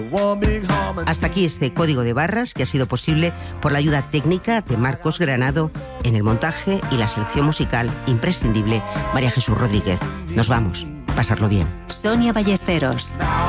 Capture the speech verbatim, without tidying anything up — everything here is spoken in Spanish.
Hasta aquí este código de barras que ha sido posible por la ayuda técnica de Marcos Granado en el montaje y la selección musical imprescindible María Jesús Rodríguez. Nos vamos. Pasarlo bien. Sonia Ballesteros.